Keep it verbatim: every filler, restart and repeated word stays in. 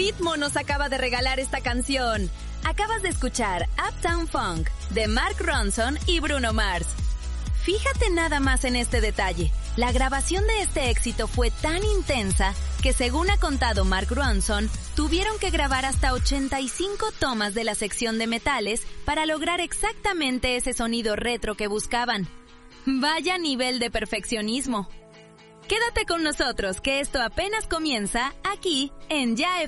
ritmo nos acaba de regalar esta canción. Acabas de escuchar Uptown Funk de Mark Ronson y Bruno Mars. Fíjate nada más en este detalle. La grabación de este éxito fue tan intensa que, según ha contado Mark Ronson, tuvieron que grabar hasta ochenta y cinco tomas de la sección de metales para lograr exactamente ese sonido retro que buscaban. Vaya nivel de perfeccionismo. Quédate con nosotros, que esto apenas comienza aquí en Ya